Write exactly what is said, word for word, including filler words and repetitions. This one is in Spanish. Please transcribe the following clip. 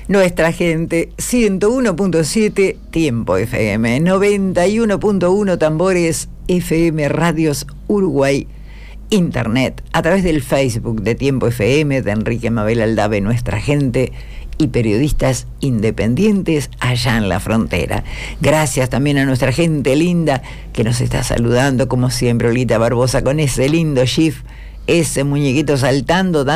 Nuestra gente, ciento uno punto siete Tiempo F M, noventa y uno punto uno Tambores F M, Radios Uruguay, Internet, a través del Facebook de Tiempo F M, de Enrique Mabel Aldave, Nuestra Gente, y periodistas independientes allá en la frontera. Gracias también a nuestra gente linda que nos está saludando, como siempre, Olita Barbosa, con ese lindo gif, ese muñequito saltando,